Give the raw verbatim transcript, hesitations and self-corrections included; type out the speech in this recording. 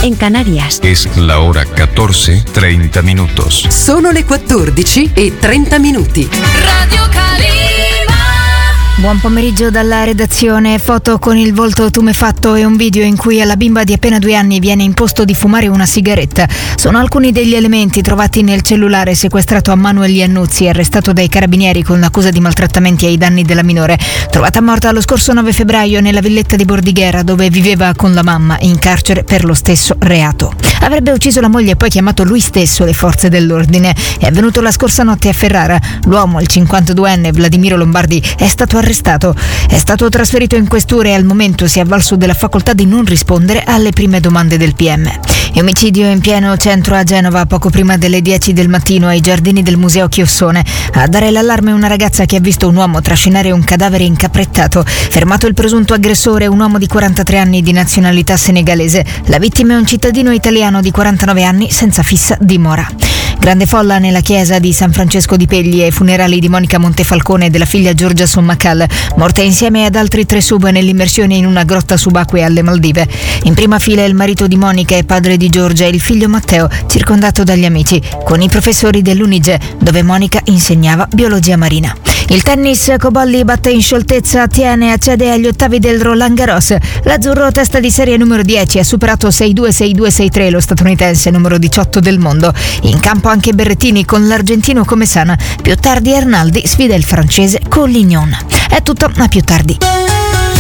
en Canarias. Es la hora catorce, treinta minutos. Sono le quattordici e trenta minuti. Radio Calima. Buon pomeriggio dalla redazione. Foto con il volto tumefatto e un video in cui alla bimba di appena due anni viene imposto di fumare una sigaretta. Sono alcuni degli elementi trovati nel cellulare sequestrato a Manuel Iannuzzi, arrestato dai carabinieri con l'accusa di maltrattamenti ai danni della minore. Trovata morta lo scorso nove febbraio nella villetta di Bordighera, dove viveva con la mamma, in carcere per lo stesso reato. Avrebbe ucciso la moglie e poi chiamato lui stesso le forze dell'ordine. È avvenuto la scorsa notte a Ferrara. L'uomo, il cinquantaduenne Vladimiro Lombardi, è stato arrestato. È stato trasferito in questura e al momento si è avvalso della facoltà di non rispondere alle prime domande del P M. E omicidio in pieno centro a Genova, poco prima delle dieci del mattino ai giardini del Museo Chiossone. A dare l'allarme una ragazza che ha visto un uomo trascinare un cadavere incaprettato. Fermato il presunto aggressore, un uomo di quarantatré anni di nazionalità senegalese. La vittima è un cittadino italiano di quarantanove anni senza fissa dimora. Grande folla nella chiesa di San Francesco di Pegli ai funerali di Monica Montefalcone e della figlia Giorgia Sommacal, morta insieme ad altri tre sub nell'immersione in una grotta subacquea alle Maldive. In prima fila il marito di Monica e padre di Giorgia e il figlio Matteo, circondato dagli amici, con i professori dell'Unige, dove Monica insegnava biologia marina. Il tennis, Cobolli batte in scioltezza Tiene e accede agli ottavi del Roland Garros. L'azzurro, testa di serie numero dieci, ha superato sei due sei due sei tre lo statunitense numero diciotto del mondo. In campo anche Berrettini con l'argentino come sana. Più tardi Arnaldi sfida il francese Collignon. È tutto, a più tardi.